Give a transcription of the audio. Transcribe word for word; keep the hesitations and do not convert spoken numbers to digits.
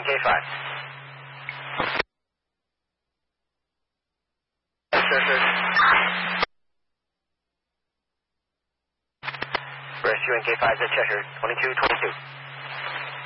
gate five. Sure, sure. Express U N K five at Cheshire, twenty-two twenty-two.